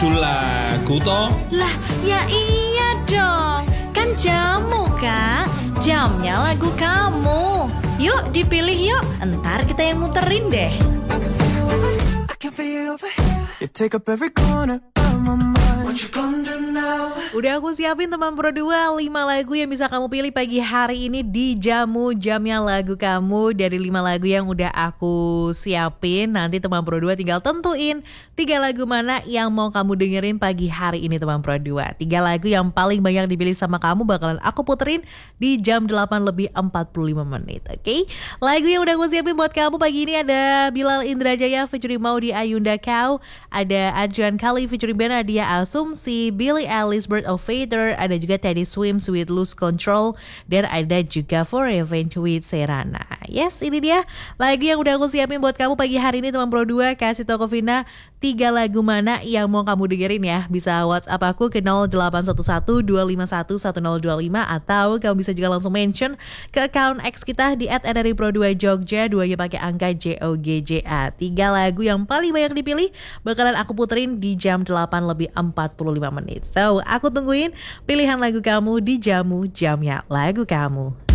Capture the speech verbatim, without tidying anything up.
judul lagu toh? Lah, ya iya dong. Kan jamu, Kak. Jamnya lagu kamu. Yuk dipilih yuk. Entar kita yang muterin deh. You take up every corner of my mind. What you gonna do now? Udah aku siapin teman Pro dua lima lagu yang bisa kamu pilih pagi hari ini di Jamu Jamnya Lagu Kamu. Dari lima lagu yang udah aku siapin, nanti teman Pro dua tinggal tentuin tiga lagu mana yang mau kamu dengerin pagi hari ini teman Pro dua. Tiga lagu yang paling banyak dipilih sama kamu bakalan aku puterin di jam delapan lebih empat puluh lima menit. Oke, okay? Lagu yang udah aku siapin buat kamu pagi ini ada Bilal Indrajaya featuring Maudy Ayunda Kau, ada Adrian Kali featuring Benadia Asumsi, Billie Eilish Bird of Fader, ada juga Teddy Swims with Lose Control, dan ada juga Forever with Serana. Yes, ini dia lagu yang udah aku siapin buat kamu pagi hari ini teman Pro dua. Kasih tau ke Vina tiga lagu mana yang mau kamu dengerin ya. Bisa WhatsApp aku ke nol delapan satu satu dua lima satu satu nol dua lima, atau kamu bisa juga langsung mention ke account X kita di at r r i pro dua jogja, duanya pakai angka J O G J A. Tiga lagu yang paling banyak dipilih bakalan aku puterin di jam delapan lebih empat puluh lima menit. So, aku tungguin pilihan lagu kamu di Jamu Jamnya Lagu Kamu.